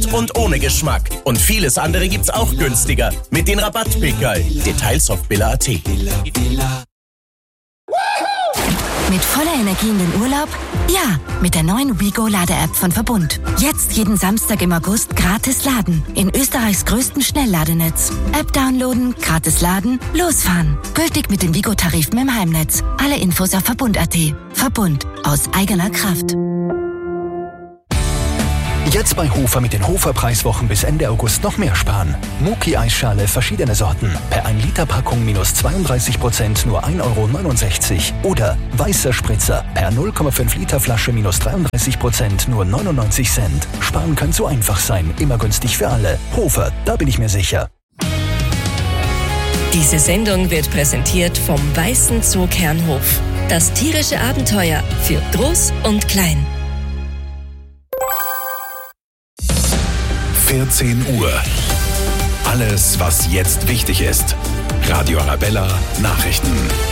mit und ohne Geschmack. Und vieles andere gibt's auch günstiger. Mit den Rabattpickerl. Details auf billa.at. Mit voller Energie in den Urlaub? Ja, mit der neuen WeGo-Lade-App von Verbund. Jetzt jeden Samstag im August gratis laden. In Österreichs größtem Schnellladenetz. App downloaden, gratis laden, losfahren. Gültig mit den WeGo-Tarifen im Heimnetz. Alle Infos auf Verbund.at. Verbund. Aus eigener Kraft. Jetzt bei Hofer mit den Hofer-Preiswochen bis Ende August noch mehr sparen. Muki-Eisschale verschiedene Sorten. Per 1 Liter Packung minus 32% nur 1,69 €. Oder weißer Spritzer per 0,5 Liter Flasche minus 33% nur 99 Cent. Sparen kann so einfach sein. Immer günstig für alle. Hofer, da bin ich mir sicher. Diese Sendung wird präsentiert vom Weißen Zoo Kernhof. Das tierische Abenteuer für Groß und Klein. 14 Uhr. Alles, was jetzt wichtig ist. Radio Arabella Nachrichten.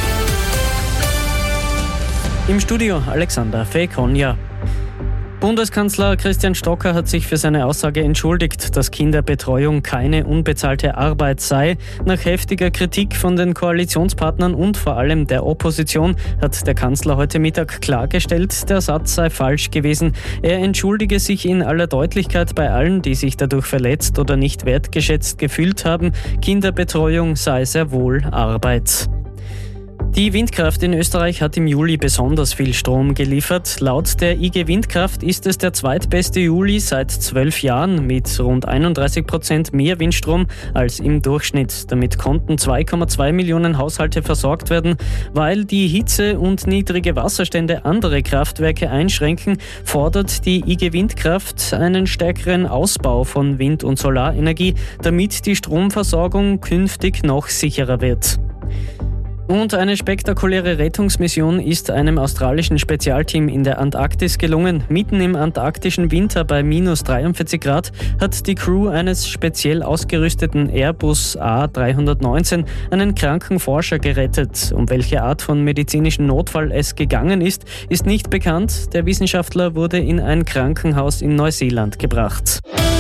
Im Studio Alexander Fekonja. Bundeskanzler Christian Stocker hat sich für seine Aussage entschuldigt, dass Kinderbetreuung keine unbezahlte Arbeit sei. Nach heftiger Kritik von den Koalitionspartnern und vor allem der Opposition hat der Kanzler heute Mittag klargestellt, der Satz sei falsch gewesen. Er entschuldige sich in aller Deutlichkeit bei allen, die sich dadurch verletzt oder nicht wertgeschätzt gefühlt haben. Kinderbetreuung sei sehr wohl Arbeit. Die Windkraft in Österreich hat im Juli besonders viel Strom geliefert. Laut der IG Windkraft ist es der zweitbeste Juli seit 12 Jahren mit rund 31% mehr Windstrom als im Durchschnitt. Damit konnten 2,2 Millionen Haushalte versorgt werden. Weil die Hitze und niedrige Wasserstände andere Kraftwerke einschränken, fordert die IG Windkraft einen stärkeren Ausbau von Wind- und Solarenergie, damit die Stromversorgung künftig noch sicherer wird. Und eine spektakuläre Rettungsmission ist einem australischen Spezialteam in der Antarktis gelungen. Mitten im antarktischen Winter bei minus 43 Grad hat die Crew eines speziell ausgerüsteten Airbus A319 einen kranken Forscher gerettet. Um welche Art von medizinischen Notfall es gegangen ist nicht bekannt. Der Wissenschaftler wurde in ein Krankenhaus in Neuseeland gebracht.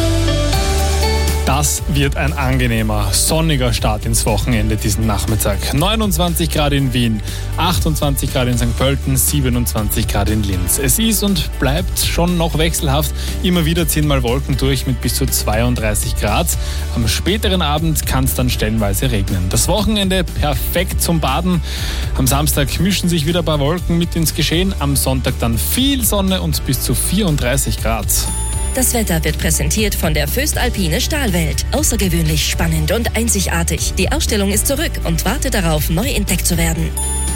Das wird ein angenehmer, sonniger Start ins Wochenende diesen Nachmittag. 29 Grad in Wien, 28 Grad in St. Pölten, 27 Grad in Linz. Es ist und bleibt schon noch wechselhaft. Immer wieder ziehen mal Wolken durch mit bis zu 32 Grad. Am späteren Abend kann es dann stellenweise regnen. Das Wochenende perfekt zum Baden. Am Samstag mischen sich wieder ein paar Wolken mit ins Geschehen. Am Sonntag dann viel Sonne und bis zu 34 Grad. Das Wetter wird präsentiert von der Föstalpine Stahlwelt. Außergewöhnlich spannend und einzigartig. Die Ausstellung ist zurück und wartet darauf, neu entdeckt zu werden.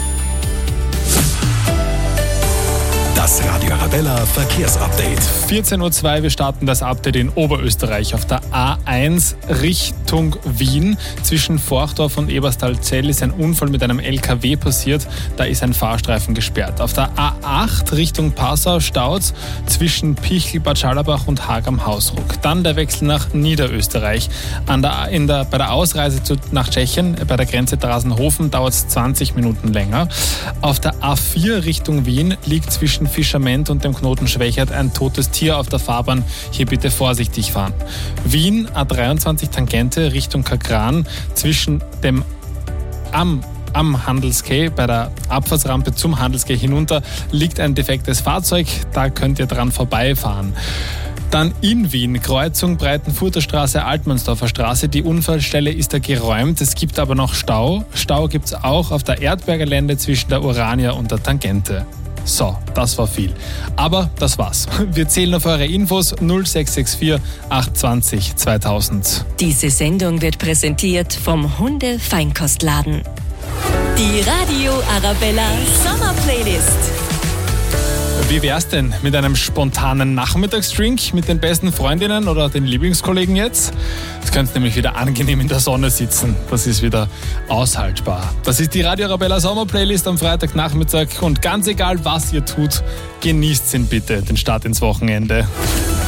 Das Radio Arabella Verkehrsupdate. 14.02 Uhr, wir starten das Update in Oberösterreich auf der A1 Richtung Wien. Zwischen Forchdorf und Eberstal-Zell ist ein Unfall mit einem LKW passiert. Da ist ein Fahrstreifen gesperrt. Auf der A8 Richtung Passau staut's zwischen Pichel, Bad Schallerbach und Haag am Hausruck. Dann der Wechsel nach Niederösterreich. Bei der Ausreise nach Tschechien, bei der Grenze Drasenhofen, dauert es 20 Minuten länger. Auf der A4 Richtung Wien liegt zwischen Fischerment und dem Knoten Schwächert ein totes Tier auf der Fahrbahn. Hier bitte vorsichtig fahren. Wien, A23 Tangente Richtung Kagran, zwischen dem am Handelsquai, bei der Abfahrtsrampe zum Handelsquai hinunter, liegt ein defektes Fahrzeug. Da könnt ihr dran vorbeifahren. Dann in Wien, Kreuzung Breitenfurter Straße, Altmannsdorfer Straße. Die Unfallstelle ist da geräumt. Es gibt aber noch Stau. Stau gibt es auch auf der Erdberger Lände zwischen der Urania und der Tangente. So, das war viel. Aber das war's. Wir zählen auf eure Infos 0664 820 2000. Diese Sendung wird präsentiert vom Hunde-Feinkostladen. Die Radio Arabella Sommerplaylist. Wie wär's denn mit einem spontanen Nachmittagsdrink mit den besten Freundinnen oder den Lieblingskollegen jetzt? Jetzt könnt ihr nämlich wieder angenehm in der Sonne sitzen. Das ist wieder aushaltbar. Das ist die Radio Arabella Sommerplaylist am Freitagnachmittag und ganz egal, was ihr tut, genießt ihn bitte, den Start ins Wochenende.